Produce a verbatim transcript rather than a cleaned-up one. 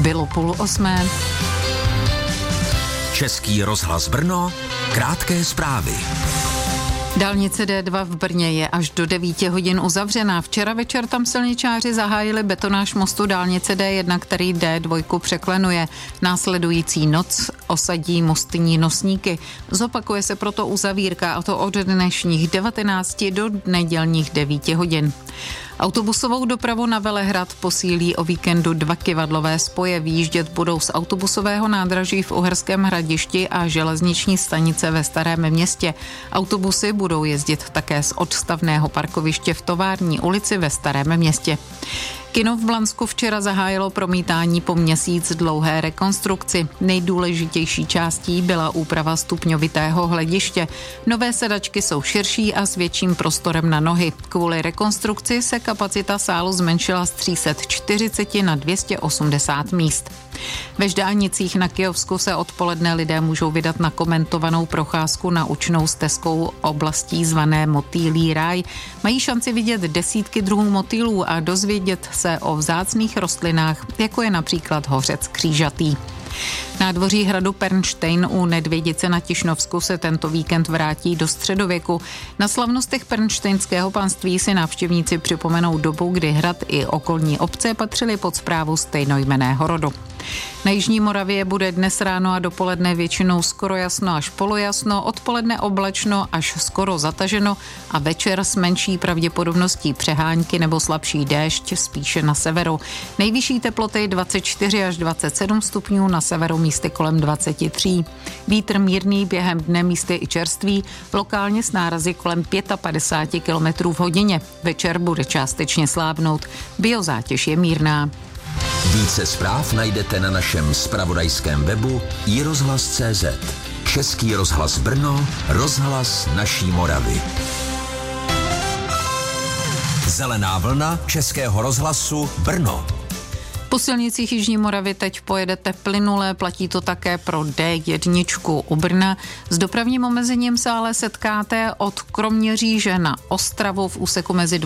Bylo půl osmé. Český rozhlas Brno, krátké zprávy. Dálnice D dva v Brně je až do devíti hodin uzavřená. Včera večer tam silničáři zahájili betonáž mostu dálnice D jedna, který D dva překlenuje. Následující noc osadí mostní nosníky. Zopakuje se proto uzavírka, a to od dnešních devatenácti do nedělních devíti hodin. Autobusovou dopravu na Velehrad posílí o víkendu dva kyvadlové spoje. Výjíždět budou z autobusového nádraží v Uherském Hradišti a železniční stanice ve Starém Městě. Autobusy budou jezdit také z odstavného parkoviště v Tovární ulici ve Starém Městě. Kino v Blansku včera zahájilo promítání po měsíc dlouhé rekonstrukci. Nejdůležitější částí byla úprava stupňovitého hlediště. Nové sedačky jsou širší a s větším prostorem na nohy. Kvůli rekonstrukci se kapacita sálu zmenšila z tři sta čtyřicet na dvě stě osmdesát míst. Ve Ždánicích na Kyjovsku se odpoledne lidé můžou vydat na komentovanou procházku naučnou stezkou oblastí zvané Motýlí ráj. Mají šanci vidět desítky druhů motýlů a dozvědět se o vzácných rostlinách, jako je například hořec křížatý. Nádvoří hradu Pernštejn u Nedvědice na Tišnovsku se tento víkend vrátí do středověku. Na slavnostech pernštejnského panství si návštěvníci připomenou dobu, kdy hrad i okolní obce patřily pod správu stejnojmenného rodu. Na jižní Moravě bude dnes ráno a dopoledne většinou skoro jasno až polojasno, odpoledne oblačno až skoro zataženo a večer s menší pravděpodobností přehánky nebo slabší déšť spíše na severu. Nejvyšší teploty dvacet čtyři až dvacet sedm stupňů, na severu místy kolem dvacet tři. Vítr mírný, během dne místy i čerstvý, lokálně s nárazy kolem padesát pět kilometrů v hodině. Večer bude částečně slábnout, biozátěž je mírná. Více zpráv najdete na našem zpravodajském webu i rozhlas tečka cé zet. Český rozhlas Brno, rozhlas naší Moravy. Zelená vlna Českého rozhlasu Brno. Po silnicích jižní Moravy teď pojedete plynule, platí to také pro D jedna u Brna. S dopravním omezením se ale setkáte od Kroměříže na Ostravu v úseku mezi